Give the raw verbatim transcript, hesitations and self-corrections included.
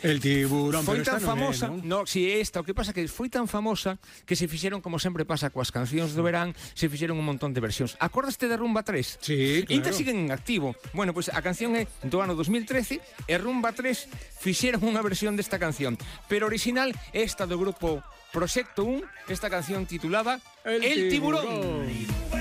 El tiburón, foi pero tan esta non famosa, é, non? no, si esta, o que pasa que foi tan famosa que se fixeron, como sempre pasa coas cancións do verán, se fixeron un montón de versións. Acordaste de Rumba tres? Sí, claro. Inta siguen en activo. Bueno, pois pues, a canción é do ano dos mil trece e Rumba tres fixeron unha versión desta canción, pero original é esta do grupo Proxecto un, esta canción titulada El, El tiburón. tiburón.